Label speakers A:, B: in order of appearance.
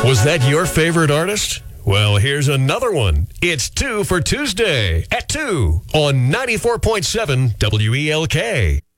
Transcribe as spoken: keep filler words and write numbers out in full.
A: Was that your favorite artist? Well, here's another one. It's two for Tuesday at two on ninety-four point seven W E L K.